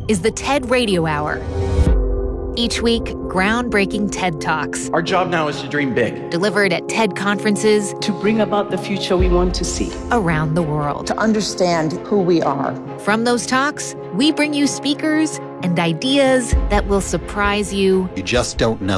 is the TED Radio Hour. Each week, groundbreaking TED Talks. Our job now is to dream big. Delivered at TED conferences. To bring about the future we want to see. Around the world. To understand who we are. From those talks, we bring you speakers and ideas that will surprise you. You just don't know